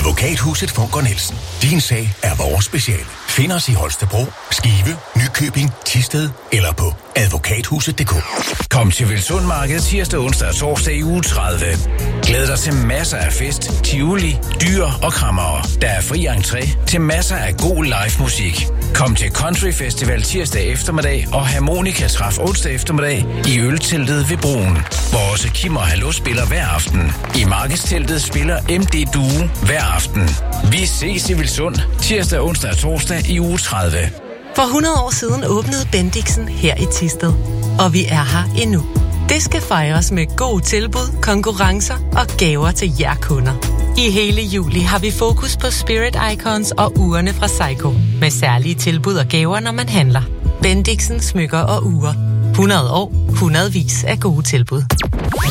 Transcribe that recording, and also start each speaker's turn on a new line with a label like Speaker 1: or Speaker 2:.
Speaker 1: Advokathuset Funker Nielsen. Din sag er vores speciale. Find os i Holstebro, Skive, Nykøbing, Thisted eller på advokathuset.dk.
Speaker 2: Kom til Vilsund Marked tirsdag, onsdag og torsdag i uge 30. Glæd dig til masser af fest, tivoli, dyr og krammere. Der er fri entré til masser af god live musik. Kom til Country Festival tirsdag eftermiddag og Harmonika Træf onsdag eftermiddag i Ølteltet ved Broen, hvor også Kim og Hallo spiller hver aften. I Markedsteltet spiller MD Duo hver aften. Vi ses i Vilsund tirsdag, onsdag og torsdag i uge 30.
Speaker 3: For 100 år siden åbnede Bendixen her i Thisted, og vi er her endnu. Det skal fejres med gode tilbud, konkurrencer og gaver til jer kunder. I hele juli har vi fokus på Spirit Icons og urene fra Seiko, med særlige tilbud og gaver, når man handler. Bendixen smykker og ure. 100 år, hundredvis af gode tilbud.